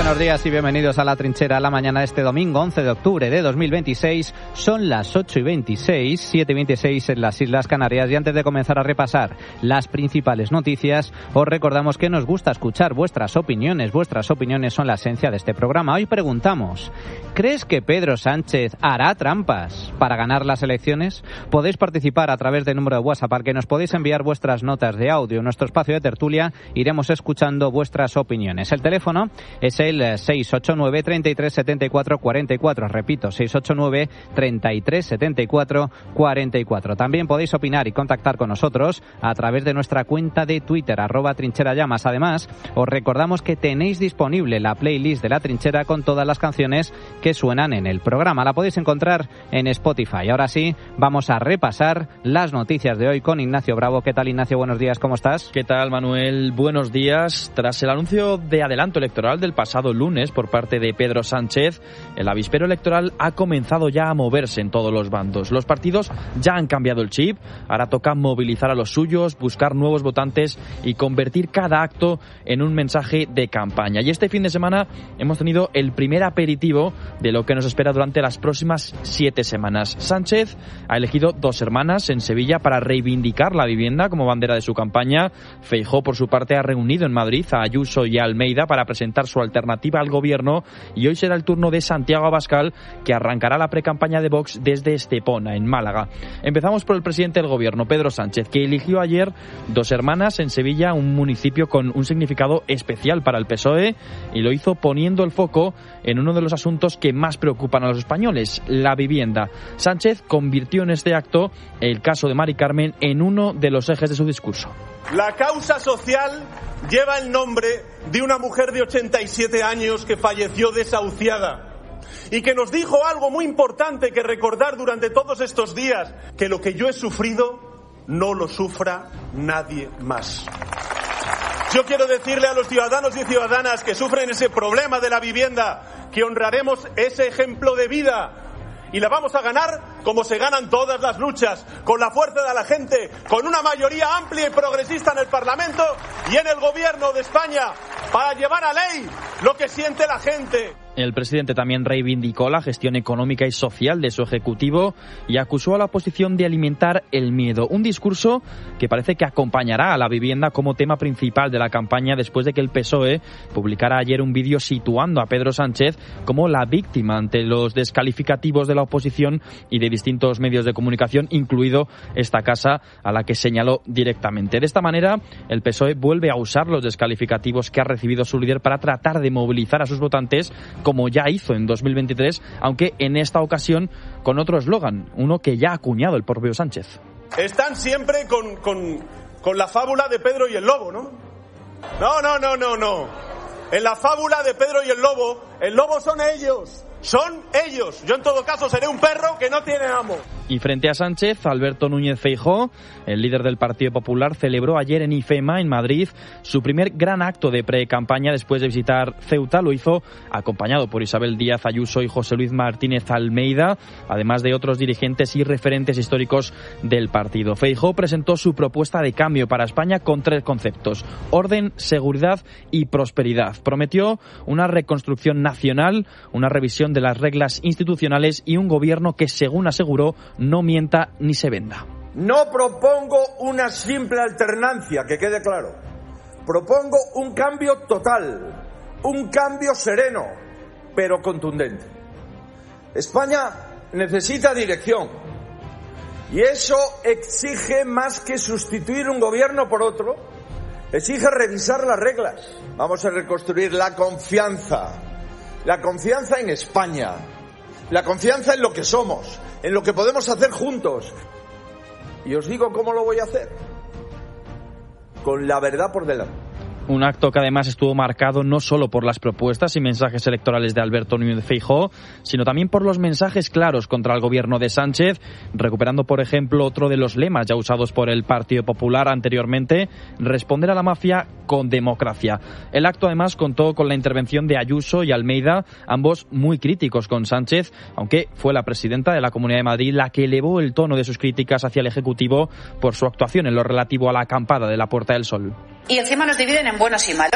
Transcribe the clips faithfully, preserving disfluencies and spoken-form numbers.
Buenos días y bienvenidos a La Trinchera, la mañana de este domingo once de octubre de dos mil veintiséis. Son las ocho y veintiséis, siete y veintiséis en las Islas Canarias, y antes de comenzar a repasar las principales noticias, os recordamos que nos gusta escuchar vuestras opiniones. Vuestras opiniones son la esencia de este programa. Hoy preguntamos: ¿crees que Pedro Sánchez hará trampas para ganar las elecciones? Podéis participar a través del número de WhatsApp al que nos podéis enviar vuestras notas de audio. En nuestro espacio de tertulia iremos escuchando vuestras opiniones. El teléfono es el seis ocho nueve, treinta y tres, setenta y cuatro, cuarenta y cuatro. Repito, seis ocho nueve, treinta y tres, setenta y cuatro, cuarenta y cuatro. También podéis opinar y contactar con nosotros a través de nuestra cuenta de Twitter, arroba trincherallamas. Además, os recordamos que tenéis disponible la playlist de La Trinchera con todas las canciones que suenan en el programa. La podéis encontrar en Spotify. Ahora sí, vamos a repasar las noticias de hoy con Ignacio Bravo. ¿Qué tal, Ignacio? Buenos días, ¿cómo estás? ¿Qué tal, Manuel? Buenos días. Tras el anuncio de adelanto electoral del pasado lunes por parte de Pedro Sánchez, el avispero electoral ha comenzado ya a moverse en todos los bandos. Los partidos ya han cambiado el chip, ahora toca movilizar a los suyos, buscar nuevos votantes y convertir cada acto en un mensaje de campaña. Y este fin de semana hemos tenido el primer aperitivo de lo que nos espera durante las próximas siete semanas. Sánchez ha elegido dos hermanas en Sevilla para reivindicar la vivienda como bandera de su campaña. Feijóo, por su parte, ha reunido en Madrid a Ayuso y a Almeida para presentar su alternativa al gobierno, y hoy será el turno de Santiago Abascal, que arrancará la precampaña de Vox desde Estepona, en Málaga. Empezamos por el presidente del gobierno, Pedro Sánchez, que eligió ayer dos hermanas en Sevilla, un municipio con un significado especial para el P S O E, y lo hizo poniendo el foco en uno de los asuntos que más preocupan a los españoles, la vivienda. Sánchez convirtió en este acto el caso de Mari Carmen en uno de los ejes de su discurso. La causa social lleva el nombre de una mujer de ochenta y siete años que falleció desahuciada y que nos dijo algo muy importante que recordar durante todos estos días: que lo que yo he sufrido no lo sufra nadie más. Yo quiero decirle a los ciudadanos y ciudadanas que sufren ese problema de la vivienda que honraremos ese ejemplo de vida. Y la vamos a ganar como se ganan todas las luchas, con la fuerza de la gente, con una mayoría amplia y progresista en el Parlamento y en el Gobierno de España, para llevar a ley lo que siente la gente. El presidente también reivindicó la gestión económica y social de su ejecutivo y acusó a la oposición de alimentar el miedo. Un discurso que parece que acompañará a la vivienda como tema principal de la campaña, después de que el P S O E publicara ayer un vídeo situando a Pedro Sánchez como la víctima ante los descalificativos de la oposición y de distintos medios de comunicación, incluido esta casa, a la que señaló directamente. De esta manera, el P S O E vuelve a usar los descalificativos que ha recibido su líder para tratar de movilizar a sus votantes, como ya hizo en dos mil veintitrés, aunque en esta ocasión con otro eslogan, uno que ya ha acuñado el propio Sánchez. Están siempre con, con, con la fábula de Pedro y el lobo, ¿no? No, no, no, no, no. En la fábula de Pedro y el lobo, el lobo son ellos. Son ellos. Yo en todo caso seré un perro que no tiene amo. Y frente a Sánchez, Alberto Núñez Feijóo, el líder del Partido Popular, celebró ayer en IFEMA, en Madrid, su primer gran acto de pre-campaña después de visitar Ceuta. Lo hizo acompañado por Isabel Díaz Ayuso y José Luis Martínez Almeida, además de otros dirigentes y referentes históricos del partido. Feijóo presentó su propuesta de cambio para España con tres conceptos: orden, seguridad y prosperidad. Prometió una reconstrucción nacional, una revisión de las reglas institucionales y un gobierno que, según aseguró, no mienta ni se venda. No propongo una simple alternancia, que quede claro. Propongo un cambio total, un cambio sereno, pero contundente. España necesita dirección y eso exige más que sustituir un gobierno por otro, exige revisar las reglas. Vamos a reconstruir la confianza, la confianza en España, la confianza en lo que somos, en lo que podemos hacer juntos. Y os digo cómo lo voy a hacer: con la verdad por delante. Un acto que además estuvo marcado no solo por las propuestas y mensajes electorales de Alberto Núñez Feijóo, sino también por los mensajes claros contra el gobierno de Sánchez, recuperando, por ejemplo, otro de los lemas ya usados por el Partido Popular anteriormente: responder a la mafia con democracia. El acto además contó con la intervención de Ayuso y Almeida, ambos muy críticos con Sánchez, aunque fue la presidenta de la Comunidad de Madrid la que elevó el tono de sus críticas hacia el Ejecutivo por su actuación en lo relativo a la acampada de la Puerta del Sol. Y encima nos dividen en buenos y malos.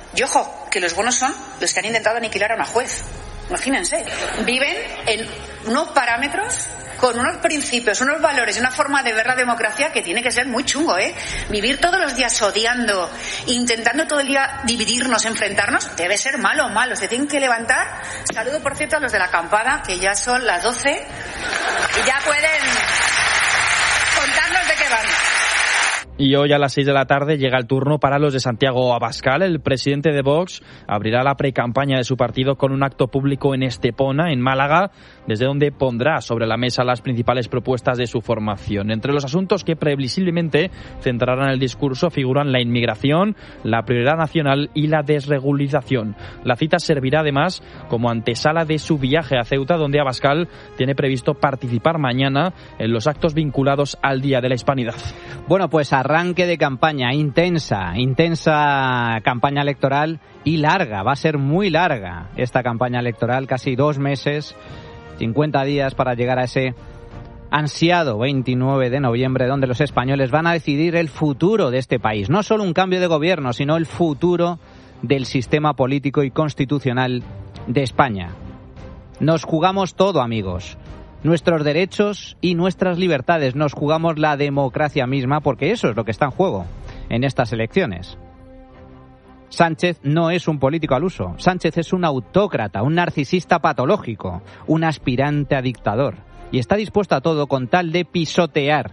Y ojo, que los buenos son los que han intentado aniquilar a una juez. Imagínense, viven en unos parámetros con unos principios, unos valores y una forma de ver la democracia que tiene que ser muy chungo, ¿eh? Vivir todos los días odiando, intentando todo el día dividirnos, enfrentarnos, debe ser malo, malo. Se tienen que levantar. Saludo, por cierto, a los de la acampada, que ya son las doce y ya pueden contarnos de qué van. Y hoy a las seis de la tarde llega el turno para los de Santiago Abascal. El presidente de Vox abrirá la precampaña de su partido con un acto público en Estepona, en Málaga, desde donde pondrá sobre la mesa las principales propuestas de su formación. Entre los asuntos que previsiblemente centrarán el discurso figuran la inmigración, la prioridad nacional y la desregulización. La cita servirá además como antesala de su viaje a Ceuta, donde Abascal tiene previsto participar mañana en los actos vinculados al Día de la Hispanidad. Bueno, pues arranque de campaña intensa, intensa campaña electoral y larga, va a ser muy larga esta campaña electoral, casi dos meses, cincuenta días para llegar a ese ansiado veintinueve de noviembre, donde los españoles van a decidir el futuro de este país. No solo un cambio de gobierno, sino el futuro del sistema político y constitucional de España. Nos jugamos todo, amigos. Nuestros derechos y nuestras libertades. Nos jugamos la democracia misma, porque eso es lo que está en juego en estas elecciones. Sánchez no es un político al uso. Sánchez es un autócrata, un narcisista patológico, un aspirante a dictador. Y está dispuesto a todo con tal de pisotear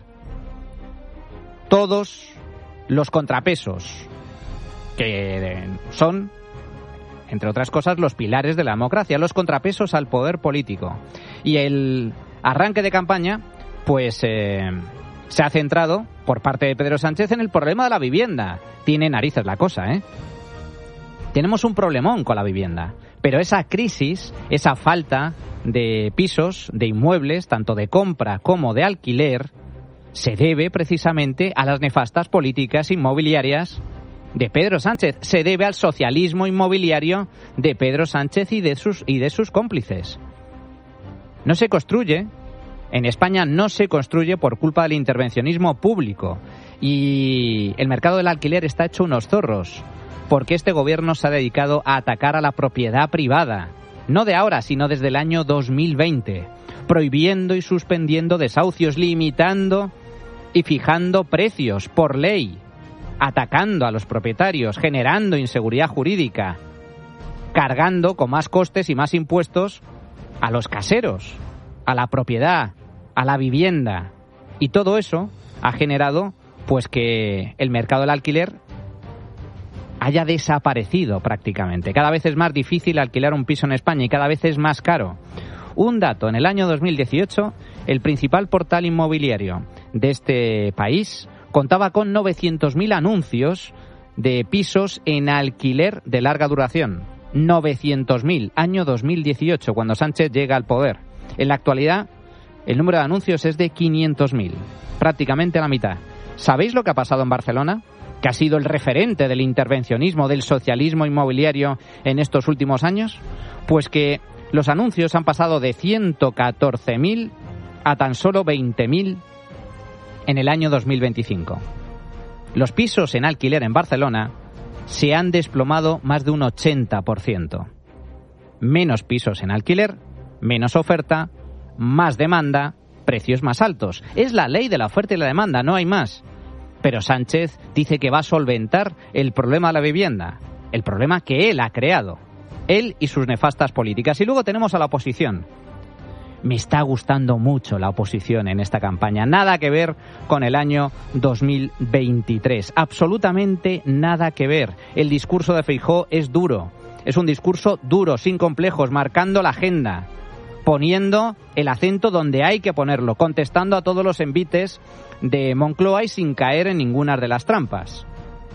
todos los contrapesos que son, entre otras cosas, los pilares de la democracia, los contrapesos al poder político. Y el arranque de campaña, pues eh, se ha centrado por parte de Pedro Sánchez en el problema de la vivienda. Tiene narices la cosa, ¿eh? Tenemos un problemón con la vivienda, pero esa crisis, esa falta de pisos, de inmuebles, tanto de compra como de alquiler, se debe precisamente a las nefastas políticas inmobiliarias de Pedro Sánchez. Se debe al socialismo inmobiliario de Pedro Sánchez y de sus, y de sus cómplices. No se construye, en España no se construye por culpa del intervencionismo público. Y el mercado del alquiler está hecho unos zorros, porque este gobierno se ha dedicado a atacar a la propiedad privada. No de ahora, sino desde el año dos mil veinte. Prohibiendo y suspendiendo desahucios, limitando y fijando precios por ley. Atacando a los propietarios, generando inseguridad jurídica. Cargando con más costes y más impuestos a los caseros, a la propiedad, a la vivienda. Y todo eso ha generado pues que el mercado del alquiler haya desaparecido prácticamente. Cada vez es más difícil alquilar un piso en España y cada vez es más caro. Un dato, en el año dos mil dieciocho, el principal portal inmobiliario de este país contaba con novecientos mil anuncios de pisos en alquiler de larga duración. novecientos mil, año dos mil dieciocho, cuando Sánchez llega al poder. En la actualidad, el número de anuncios es de quinientos mil, prácticamente la mitad. ¿Sabéis lo que ha pasado en Barcelona? Que ha sido el referente del intervencionismo, del socialismo inmobiliario en estos últimos años. Pues que los anuncios han pasado de ciento catorce mil a tan solo veinte mil en el año dos mil veinticinco. Los pisos en alquiler en Barcelona se han desplomado más de un ochenta por ciento. Menos pisos en alquiler, menos oferta, más demanda, precios más altos. Es la ley de la oferta y la demanda, no hay más. Pero Sánchez dice que va a solventar el problema de la vivienda, el problema que él ha creado, él y sus nefastas políticas. Y luego tenemos a la oposición. Me está gustando mucho la oposición en esta campaña. Nada que ver con el año dos mil veintitrés. Absolutamente nada que ver. El discurso de Feijóo es duro. Es un discurso duro, sin complejos, marcando la agenda, poniendo el acento donde hay que ponerlo, contestando a todos los envites de Moncloa y sin caer en ninguna de las trampas.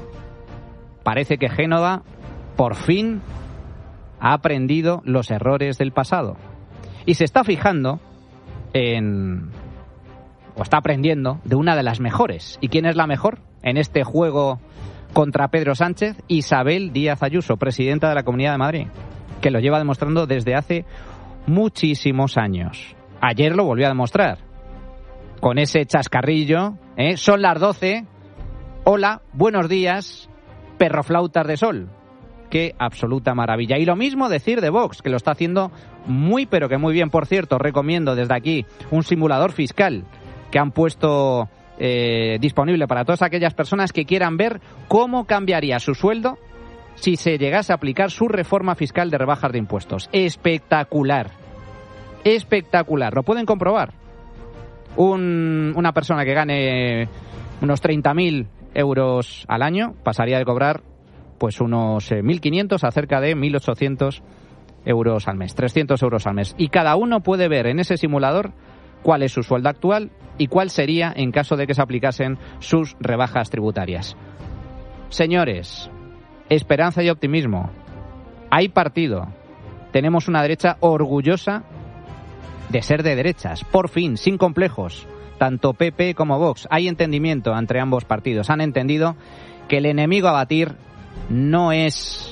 Parece que Génova, por fin, ha aprendido los errores del pasado. Y se está fijando en, o está aprendiendo de una de las mejores. ¿Y quién es la mejor en este juego contra Pedro Sánchez? Isabel Díaz Ayuso, presidenta de la Comunidad de Madrid, que lo lleva demostrando desde hace muchísimos años. Ayer lo volvió a demostrar, con ese chascarrillo, ¿eh? Son las doce, hola, buenos días, perroflautas de sol. qué absoluta maravilla. Y lo mismo decir de Vox, que lo está haciendo muy pero que muy bien. Por cierto, recomiendo desde aquí un simulador fiscal que han puesto eh, disponible para todas aquellas personas que quieran ver cómo cambiaría su sueldo si se llegase a aplicar su reforma fiscal de rebajas de impuestos. Espectacular. Espectacular. Lo pueden comprobar. Un, una persona que gane unos treinta mil euros al año pasaría de cobrar pues unos eh, mil quinientos a cerca de mil ochocientos euros al mes, trescientos euros al mes. Y cada uno puede ver en ese simulador cuál es su sueldo actual y cuál sería en caso de que se aplicasen sus rebajas tributarias. Señores, esperanza y optimismo. Hay partido. Tenemos una derecha orgullosa de ser de derechas, por fin, sin complejos. Tanto P P como Vox, hay entendimiento entre ambos partidos. Han entendido que el enemigo a batir no es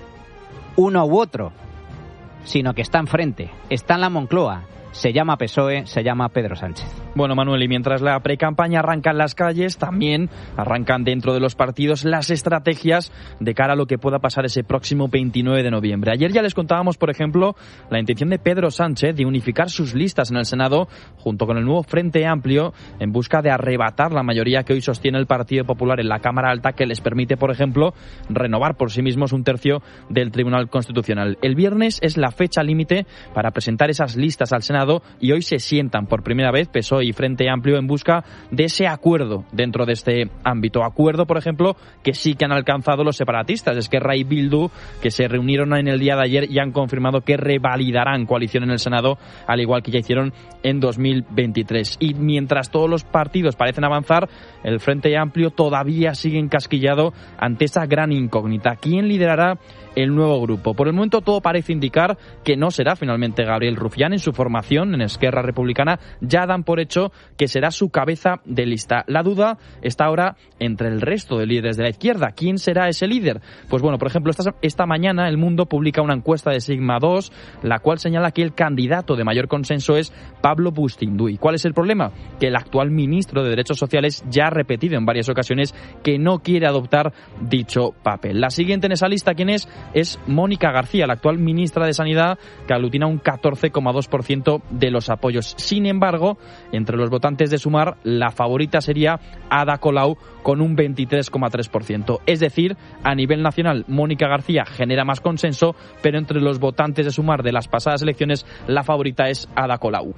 uno u otro, sino que está enfrente, está en la Moncloa. Se llama P S O E, se llama Pedro Sánchez. Bueno, Manuel, y mientras la precampaña arranca en las calles, también arrancan dentro de los partidos las estrategias de cara a lo que pueda pasar ese próximo veintinueve de noviembre. Ayer ya les contábamos, por ejemplo, la intención de Pedro Sánchez de unificar sus listas en el Senado junto con el nuevo Frente Amplio en busca de arrebatar la mayoría que hoy sostiene el Partido Popular en la Cámara Alta, que les permite, por ejemplo, renovar por sí mismos un tercio del Tribunal Constitucional. El viernes es la fecha límite para presentar esas listas al Senado y hoy se sientan por primera vez P S O E y Frente Amplio en busca de ese acuerdo dentro de este ámbito. Acuerdo, por ejemplo, que sí que han alcanzado los separatistas, Esquerra y Bildu, que se reunieron en el día de ayer y han confirmado que revalidarán coalición en el Senado, al igual que ya hicieron en dos mil veintitrés. Y mientras todos los partidos parecen avanzar, el Frente Amplio todavía sigue encasquillado ante esa gran incógnita. ¿Quién liderará el nuevo grupo? Por el momento todo parece indicar que no será finalmente Gabriel Rufián. En su formación, en Esquerra Republicana, ya dan por hecho que será su cabeza de lista. La duda está ahora entre el resto de líderes de la izquierda. ¿Quién será ese líder? Pues bueno, por ejemplo, esta, esta mañana El Mundo publica una encuesta de Sigma dos, la cual señala que el candidato de mayor consenso es Pablo Bustinduy. ¿Cuál es el problema? Que el actual ministro de Derechos Sociales ya ha repetido en varias ocasiones que no quiere adoptar dicho papel. La siguiente en esa lista, ¿quién es? Es Mónica García, la actual ministra de Sanidad, que aglutina un catorce coma dos por ciento de los apoyos. Sin embargo, entre los votantes de Sumar, la favorita sería Ada Colau con un veintitrés coma tres por ciento. Es decir, a nivel nacional, Mónica García genera más consenso, pero entre los votantes de Sumar de las pasadas elecciones, la favorita es Ada Colau.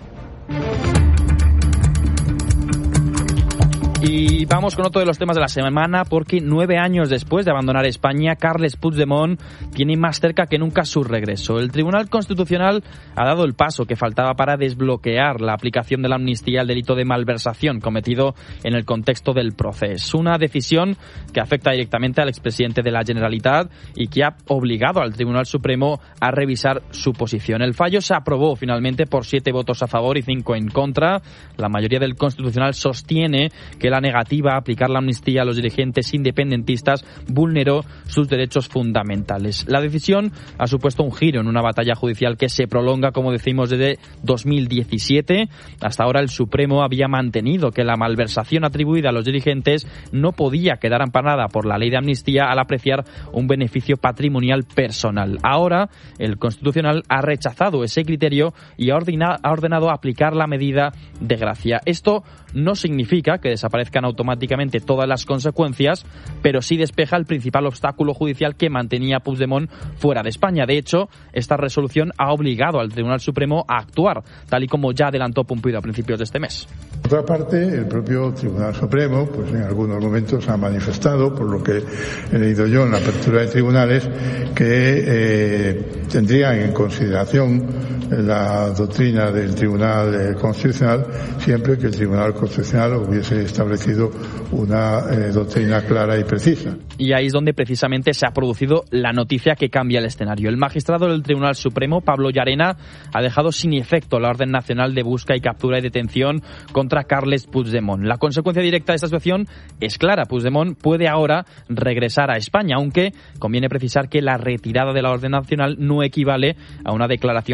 Y vamos con otro de los temas de la semana, porque nueve años después de abandonar España, Carles Puigdemont tiene más cerca que nunca su regreso. El Tribunal Constitucional ha dado el paso que faltaba para desbloquear la aplicación de la amnistía al delito de malversación cometido en el contexto del proceso. Una decisión que afecta directamente al expresidente de la Generalitat y que ha obligado al Tribunal Supremo a revisar su posición. El fallo se aprobó finalmente por siete votos a favor y cinco en contra. La mayoría del Constitucional sostiene que la negativa a aplicar la amnistía a los dirigentes independentistas vulneró sus derechos fundamentales. La decisión ha supuesto un giro en una batalla judicial que se prolonga, como decimos, desde dos mil diecisiete. Hasta ahora el Supremo había mantenido que la malversación atribuida a los dirigentes no podía quedar amparada por la ley de amnistía al apreciar un beneficio patrimonial personal. Ahora el Constitucional ha rechazado ese criterio y ha ordenado, ha ordenado aplicar la medida de gracia. Esto no significa que desaparezcan automáticamente todas las consecuencias, pero sí despeja el principal obstáculo judicial que mantenía a Puigdemont fuera de España. De hecho, esta resolución ha obligado al Tribunal Supremo a actuar, tal y como ya adelantó Pumpido a principios de este mes. Por otra parte, el propio Tribunal Supremo, pues en algunos momentos ha manifestado, por lo que he leído yo en la apertura de tribunales, que eh, tendrían en consideración la doctrina del Tribunal Constitucional siempre que el Tribunal Constitucional hubiese establecido una eh, doctrina clara y precisa. Y ahí es donde precisamente se ha producido la noticia que cambia el escenario. El magistrado del Tribunal Supremo, Pablo Llarena, ha dejado sin efecto la orden nacional de busca y captura y detención contra Carles Puigdemont. La consecuencia directa de esta situación es clara. Puigdemont puede ahora regresar a España, aunque conviene precisar que la retirada de la orden nacional no equivale a una declaración general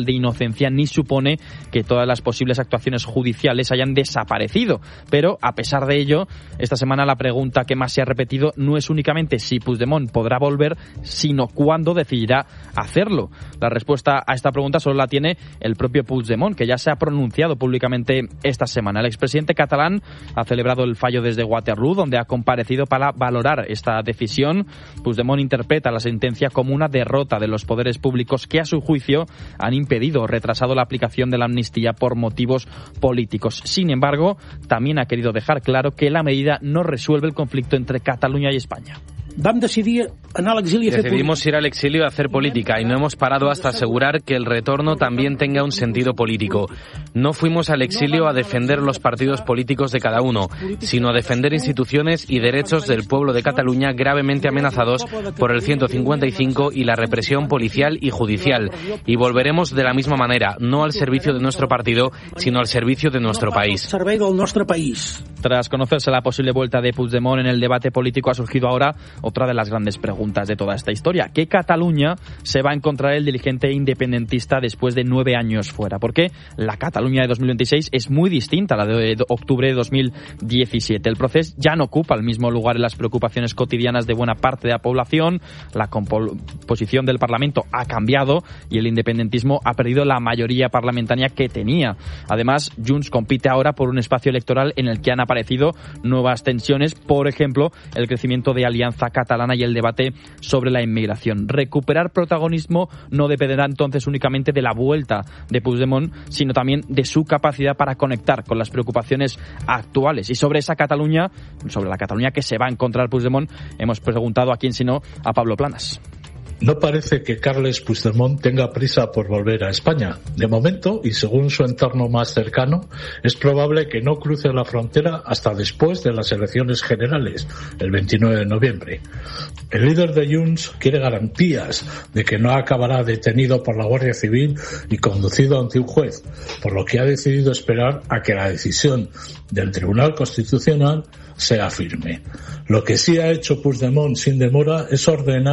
parcial de inocencia ni supone que todas las posibles actuaciones judiciales hayan desaparecido. Pero, a pesar de ello, esta semana la pregunta que más se ha repetido no es únicamente si Puigdemont podrá volver, sino cuándo decidirá hacerlo. La respuesta a esta pregunta solo la tiene el propio Puigdemont, que ya se ha pronunciado públicamente esta semana. El expresidente catalán ha celebrado el fallo desde Waterloo, donde ha comparecido para valorar esta decisión. Puigdemont interpreta la sentencia como una derrota de los poderes públicos que, a su juicio, han impedido o retrasado la aplicación de la amnistía por motivos políticos. Sin embargo, también ha querido dejar claro que la medida no resuelve el conflicto entre Cataluña y España. Decidimos ir al exilio a hacer política y no hemos parado hasta asegurar que el retorno también tenga un sentido político. No fuimos al exilio a defender los partidos políticos de cada uno, sino a defender instituciones y derechos del pueblo de Cataluña gravemente amenazados por el ciento cincuenta y cinco y la represión policial y judicial. Y volveremos de la misma manera, no al servicio de nuestro partido, sino al servicio de nuestro país. Tras conocerse la posible vuelta de Puigdemont en el debate político, ha surgido ahora otra de las grandes preguntas de toda esta historia. ¿Qué Cataluña se va a encontrar el dirigente independentista después de nueve años fuera? Porque la Cataluña de dos mil veintiséis es muy distinta a la de octubre de dos mil diecisiete. El proceso ya no ocupa el mismo lugar en las preocupaciones cotidianas de buena parte de la población, la composición del Parlamento ha cambiado y el independentismo ha perdido la mayoría parlamentaria que tenía. Además, Junts compite ahora por un espacio electoral en el que han aparecido nuevas tensiones, por ejemplo, el crecimiento de Alianza Catalana y el debate sobre la inmigración. Recuperar protagonismo no dependerá entonces únicamente de la vuelta de Puigdemont, sino también de su capacidad para conectar con las preocupaciones actuales. Y sobre esa Cataluña, sobre la Cataluña que se va a encontrar Puigdemont, hemos preguntado a quién sino a Pablo Planas. No parece que Carles Puigdemont tenga prisa por volver a España. De momento, y según su entorno más cercano, es probable que no cruce la frontera hasta después de las elecciones generales, el veintinueve de noviembre. El líder de Junts quiere garantías de que no acabará detenido por la Guardia Civil y conducido ante un juez, por lo que ha decidido esperar a que la decisión del Tribunal Constitucional sea firme. Lo que sí ha hecho Puigdemont sin demora es ordenar